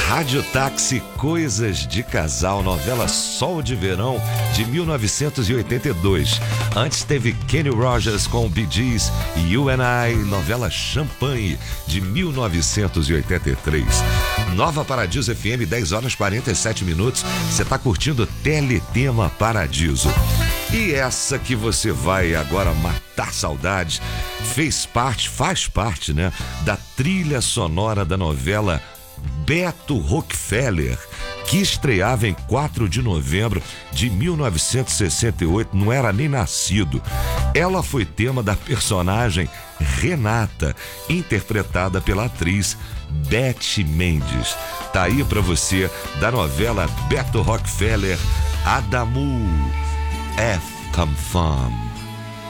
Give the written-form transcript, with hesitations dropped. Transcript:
Rádio Táxi, Coisas de Casal, novela Sol de Verão de 1982. Antes teve Kenny Rogers com Bee Gees e You and I, novela Champanhe de 1983. Nova Paradiso FM, 10 horas 47 minutos. Você está curtindo Teletema Paradiso. E essa que você vai agora matar saudades, faz parte, né, da trilha sonora da novela Beto Rockefeller, que estreava em 4 de novembro de 1968, não era nem nascido. Ela foi tema da personagem Renata, interpretada pela atriz Beth Mendes. Tá aí pra você, da novela Beto Rockefeller, Adamu F. Come Fam.